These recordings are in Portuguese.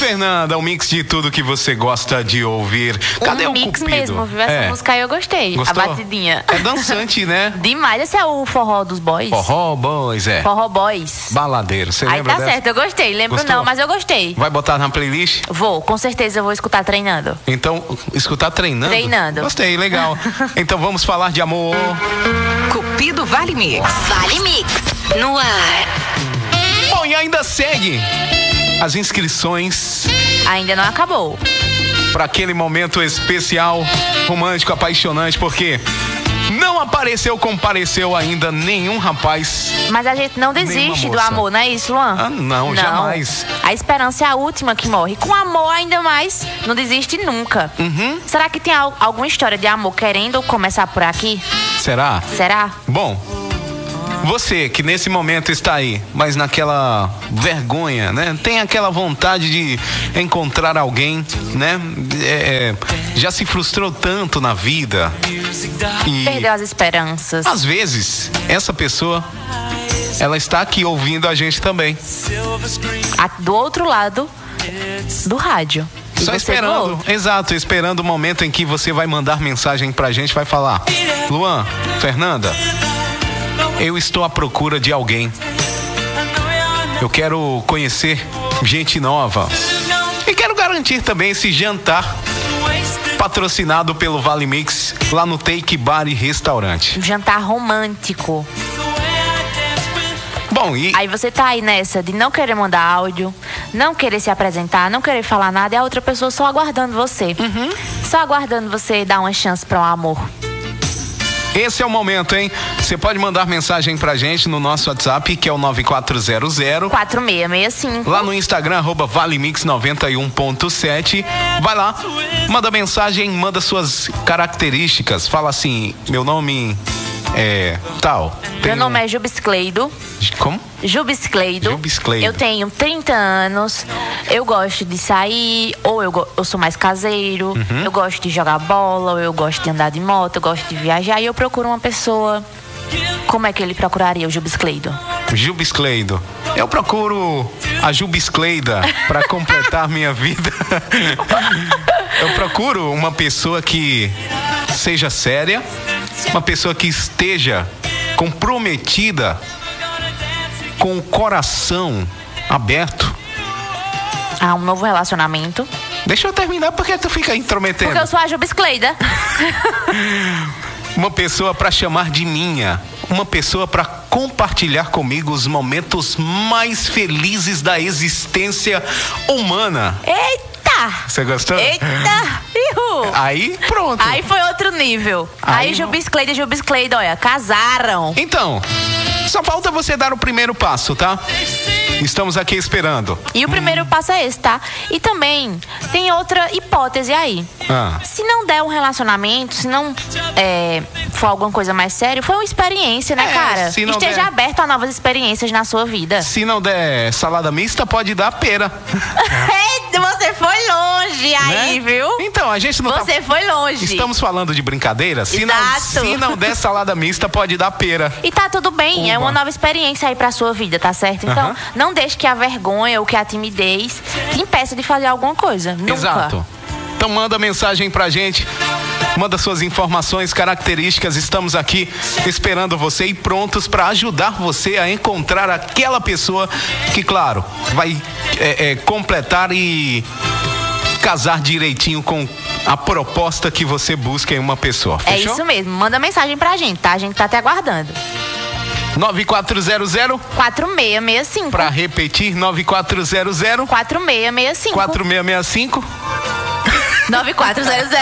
Fernanda, um mix de tudo que você gosta de ouvir. Cadê o mix Cupido? mesmo, viu? Essa música aí eu gostei. Gostou? A batidinha. É dançante, né? Demais. Esse é o forró dos boys? Forró Boys, é. Forró boys. Baladeiro, você Aí lembra tá dessa? certo, eu gostei. Lembro Gostou? não, mas eu gostei. Vai botar na playlist? Vou, com certeza eu vou escutar treinando. Então, escutar treinando? Treinando. Gostei, legal. Então vamos falar de amor. Cupido Vale Mix. Vale Mix, no ar. Bom, e ainda segue as inscrições Ainda não acabou. para aquele momento especial, romântico, apaixonante, porque não compareceu ainda nenhum rapaz. Mas a gente não desiste Nenhuma do moça. amor, não é isso, Luan? Ah, não, jamais. A esperança é a última que morre. Com amor, ainda mais, não desiste nunca. Uhum. Será que tem alguma história de amor querendo começar por aqui? Será? Será? Bom, você que nesse momento está aí, mas naquela vergonha, né? Tem aquela vontade de encontrar alguém, né? Já se frustrou tanto na vida e Perdeu as esperanças. às vezes essa pessoa, ela está aqui ouvindo a gente também, Do outro lado do rádio. E só você esperando, do outro. exato, esperando o momento em que você vai mandar mensagem pra gente, vai falar: Luan, Fernanda, eu estou à procura de alguém. Eu quero conhecer gente nova. E quero garantir também esse jantar patrocinado pelo Vale Mix lá no Take Bar e Restaurante. Um jantar romântico. Bom, e Aí você tá aí nessa de não querer mandar áudio, não querer se apresentar, não querer falar nada, e a outra pessoa só aguardando você. Só aguardando você dar uma chance para um amor. esse é o momento, hein? Você pode mandar mensagem pra gente no nosso WhatsApp, que é o 9400 4665. lá no Instagram, @valemix91.7. Vai lá, manda mensagem, manda suas características. Fala assim: meu nome é tal. Meu nome é Jubiscleido. Como? Jubiscleido. Jubiscleido. Eu tenho 30 anos. Eu gosto de sair, ou eu sou mais caseiro. Eu gosto de jogar bola, ou eu gosto de andar de moto, eu gosto de viajar. E eu procuro uma pessoa. Como é que ele procuraria o Jubiscleido? Jubiscleido. Eu procuro a Jubiscleida para completar minha vida. Eu procuro uma pessoa que seja séria, uma pessoa que esteja comprometida, com o coração aberto. Ah, um novo relacionamento. Deixa eu terminar, porque tu fica intrometendo. Porque eu sou a Jubiscleida. Uma pessoa para chamar de minha, uma pessoa para compartilhar comigo os momentos mais felizes da existência humana. Eita! Você gostou? Eita! Ihu! Aí, pronto. Aí foi outro nível. Aí Aí Jubiscleida e Jubiscleida, olha, casaram. Então, só falta você dar o primeiro passo, tá? Estamos aqui esperando. E o primeiro passo é esse, tá? E também tem outra hipótese aí. Ah. Se não der um relacionamento, se não for alguma coisa mais séria, foi uma experiência, né, cara? se não Esteja der- aberto a novas experiências na sua vida. Se não der salada mista, pode dar pera. Eita, você foi longe aí, Né? viu? Então, a gente não tá... Você foi longe. Estamos falando de brincadeira? Exato. Se não der salada mista, pode dar pera. E tá tudo bem, é Uva. uma nova experiência aí pra sua vida, tá certo? Então, Aham. não deixe que a vergonha ou que a timidez te impeça de fazer alguma coisa. Nunca. Exato. Então manda mensagem pra gente, manda suas informações, características. Estamos aqui esperando você e prontos para ajudar você a encontrar aquela pessoa que, claro, vai completar e casar direitinho com a proposta que você busca em uma pessoa. É Fechou? isso mesmo, manda mensagem pra gente, tá? A gente tá te aguardando. 9400 4665. para repetir, 9400 4665. 4665. 9400.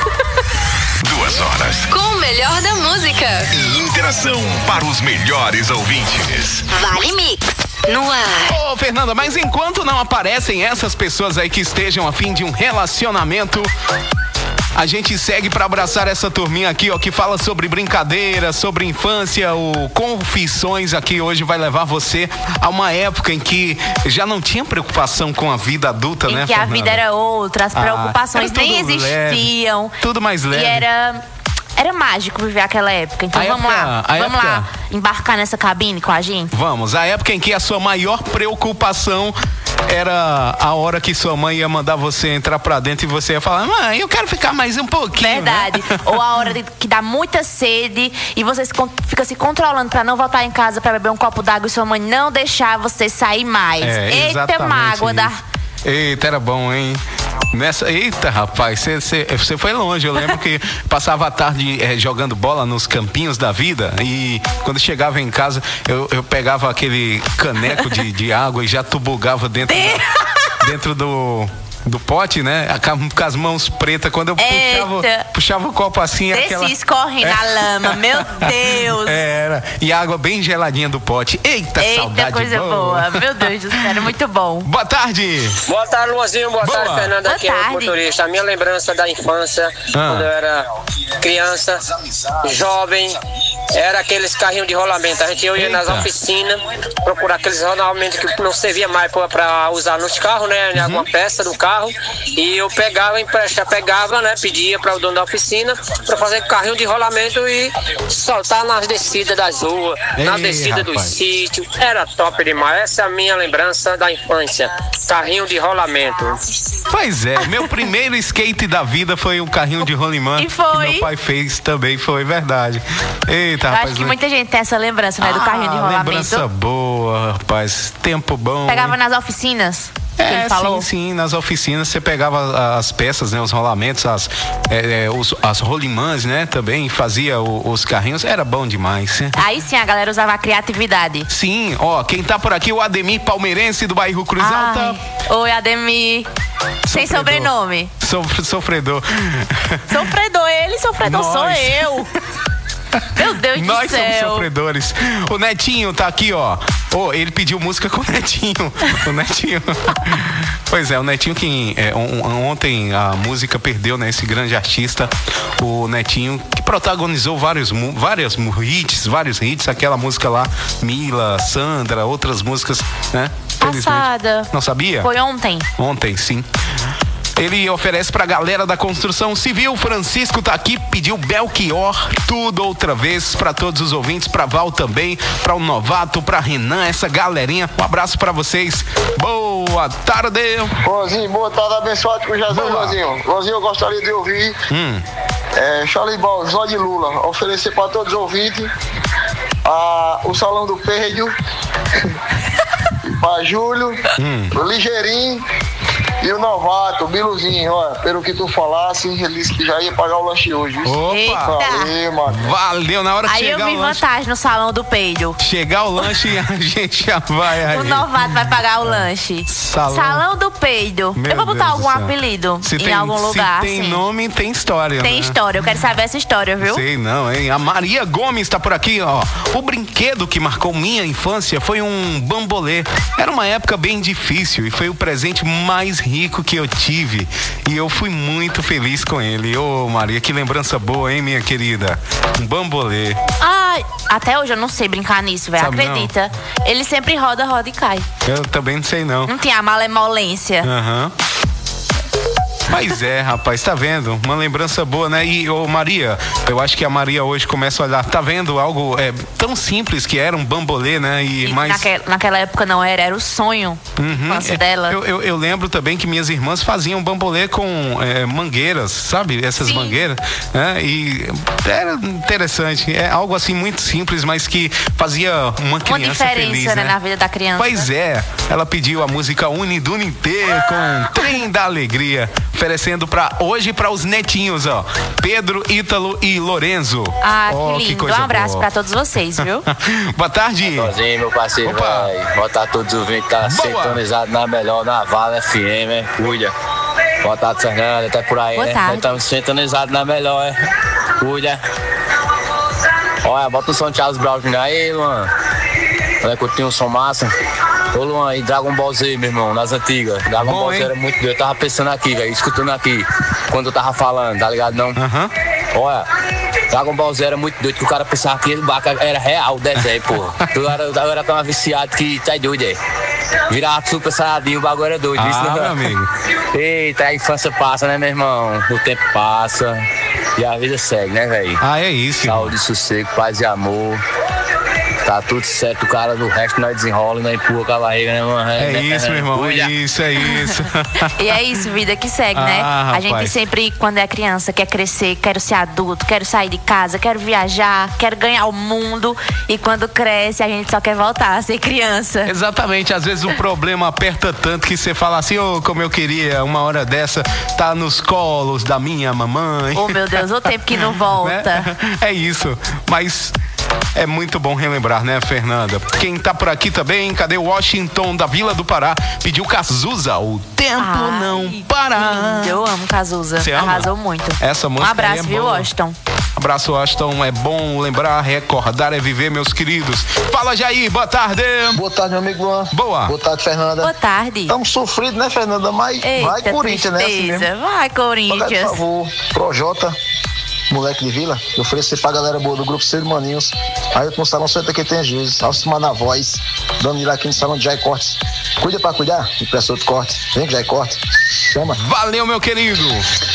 2 horas. Com o melhor da música. E interação para os melhores ouvintes. Vale Mix, no ar. Ô, Fernanda, mas enquanto não aparecem essas pessoas aí que estejam a fim de um relacionamento, a gente segue pra abraçar essa turminha aqui, ó, que fala sobre brincadeira, sobre infância. O Confissões aqui hoje vai levar você a uma época em que já não tinha preocupação com a vida adulta, Em né, que a Fernanda? vida era outra, as preocupações era tudo nem existiam. leve, tudo mais leve. E Era mágico viver aquela época. Então vamos lá embarcar nessa cabine com a gente? Vamos, a época em que a sua maior preocupação era a hora que sua mãe ia mandar você entrar pra dentro e você ia falar, mãe, eu quero ficar mais um pouquinho. Verdade. Né? Ou a hora que dá muita sede e você fica se controlando pra não voltar em casa pra beber um copo d'água e sua mãe não deixar você sair mais. Eita mágoa da... Eita, era bom, hein? Eita, rapaz, você foi longe. Eu lembro que passava a tarde jogando bola nos campinhos da vida e quando chegava em casa eu pegava aquele caneco de água e já tubugava dentro do pote, né? Com as mãos pretas. Quando eu puxava o copo assim, descia escorrendo na lama, meu Deus. Era. E a água bem geladinha do pote. Eita saudade coisa boa. Meu Deus do céu, era muito bom. Boa tarde. Boa tarde, Luanzinho. Boa tarde, Fernanda. Aqui é o motorista. A minha lembrança da infância, quando eu era criança, jovem, era aqueles carrinhos de rolamento. A gente ia nas oficinas procurar aqueles rolamentos que não servia mais para usar nos carros, né? Em alguma peça do carro. E eu pegava, né? Pedia para o dono da oficina para fazer carrinho de rolamento e soltar nas descidas das ruas, na descida dos sítios. Era top demais. Essa é a minha lembrança da infância. Carrinho de rolamento. Pois é, meu primeiro skate da vida foi um carrinho de rolimã. E foi. Que meu pai fez também, foi verdade. Eita, eu rapaz. Acho que muita gente tem essa lembrança, né? Do carrinho de rolamento. Lembrança boa, rapaz. Tempo bom. Pegava nas oficinas. Ele falou. Sim, nas oficinas você pegava as peças, né, os rolamentos, as rolimãs, né, também fazia os carrinhos, era bom demais. Aí sim a galera usava a criatividade. Sim, ó, quem tá por aqui, o Ademir Palmeirense do bairro Cruz Alta. Oi, Ademir. Sem sobrenome. Sofredor. Sofredor, sofredor sou eu. Meu Deus do céu. Nós somos sofredores. O Netinho tá aqui, ó. Ele pediu música com o Netinho. O Netinho. Pois é, o Netinho que ontem a música perdeu, né? Esse grande artista, o Netinho, que protagonizou vários hits, aquela música lá, Mila, Sandra, outras músicas, né? Passada. Não sabia? Foi ontem. Ontem, sim. Ele oferece pra galera da construção civil. Francisco tá aqui, pediu Belchior, tudo outra vez, pra todos os ouvintes, pra Val também, pra o Novato, pra Renan, essa galerinha. Um abraço pra vocês. Boa tarde. Luanzinho, boa tarde, abençoado com Jesus, Luanzinho. Luanzinho, eu gostaria de ouvir Charlie Ball, Zó de Lula, oferecer pra todos os ouvintes o Salão do Peido, pra Júlio, o Ligeirinho e o Novato, o Biluzinho, ó, pelo que tu falasse, ele disse que já ia pagar o lanche hoje. Opa! Valeu, mano. Valeu, na hora que chegar o lanche. Aí eu vi vantagem no Salão do Peido. Chegar o lanche e a gente já vai aí. O Novato vai pagar o lanche. Salão do Peido. Eu vou botar algum apelido em algum lugar. Se tem nome, tem história. Tem história, eu quero saber essa história, viu? Sei não, hein? A Maria Gomes tá por aqui, ó. O brinquedo que marcou minha infância foi um bambolê. Era uma época bem difícil e foi o presente mais rico que eu tive e eu fui muito feliz com ele. Ô, Maria, que lembrança boa, hein, minha querida? Um bambolê. Ai, até hoje eu não sei brincar nisso, velho. Acredita? Não. Ele sempre roda e cai. Eu também não sei, não. Não tem a malemolência. Pois é, rapaz, tá vendo? Uma lembrança boa, né? E, Maria, eu acho que a Maria hoje começa a olhar, tá vendo algo tão simples que era um bambolê, né? E mais... naquela época não era o sonho dela. Eu lembro também que minhas irmãs faziam bambolê com mangueiras, sabe? Essas mangueiras, né? E era interessante, é algo assim muito simples, mas que fazia uma criança feliz, né? Na vida da criança. Pois é, ela pediu a música Unidunité com Trem da Alegria, oferecendo hoje para os netinhos, ó. Pedro, Ítalo e Lorenzo. Que lindo. Um abraço para todos vocês, viu? Boa tarde. Sozinho, meu parceiro, velho. Boa tarde a todos os ouvintes, tá sintonizado na melhor, na Vala FM, né? Cuida. Boa tarde, Fernanda, até por aí, né? Nós estamos sintonizados na melhor, Cuida. Olha, bota o som de Charles Brown aí, Luan. Olha, curtiu um som massa. Ô, Luan, e Dragon Ball Z, meu irmão, nas antigas. Dragon Ball Z era muito doido. Eu tava pensando aqui, velho, escutando aqui, quando eu tava falando, tá ligado, não? Olha, Dragon Ball Z era muito doido, que o cara pensava que ele era real, o desenho, porra. Eu era tão viciado que tá doido, Virava super saradinho, o bagulho era doido. Meu amigo. Eita, a infância passa, né, meu irmão? O tempo passa e a vida segue, né, velho? É isso. Saúde, sossego, paz e amor. Tá tudo certo, o cara do resto nós desenrola e nós empurra com a barriga, né, mano? É isso, meu irmão, é isso. E é isso, vida que segue, né? Rapaz. A gente sempre, quando é criança, quer crescer, quero ser adulto, quero sair de casa, quero viajar, quero ganhar o mundo. E quando cresce, a gente só quer voltar a ser criança. Exatamente, às vezes o problema aperta tanto que você fala assim, como eu queria, uma hora dessa, tá nos colos da minha mamãe. Oh, meu Deus, o tempo que não volta. É isso, mas... é muito bom relembrar, né, Fernanda? Quem tá por aqui também, cadê o Washington da Vila do Pará? Pediu Cazuza, o tempo não para. Eu amo Cazuza, Você ama? Arrasou muito. Essa música um abraço, é viu, boa. Washington? Abraço, Washington, é bom lembrar, recordar, é viver, meus queridos. Fala, Jair, boa tarde. Boa tarde, meu amigo Luan. Boa. Boa tarde, Fernanda. Boa tarde. Estamos sofridos, né, Fernanda? Mas vai Corinthians, né? Assim mesmo. Vai, Corinthians. Por favor, Projota, moleque de Vila, eu ofereci pra galera boa do grupo Ciro Maninhos. Aí eu no salão senta que tem juízo. Alcimar na voz, Danilo aqui no salão de Jai Cortes. Cuida pra cuidar, impressor de corte. Vem que Jai Corte. Chama. Valeu, meu querido.